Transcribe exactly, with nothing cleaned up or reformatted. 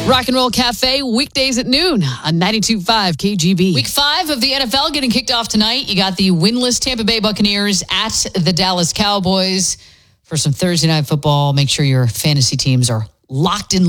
Rock and Roll Cafe, weekdays at noon on ninety-two point five K G B. Week five of the N F L getting kicked off tonight. You got the winless Tampa Bay Buccaneers at the Dallas Cowboys for some Thursday night football. Make sure your fantasy teams are locked in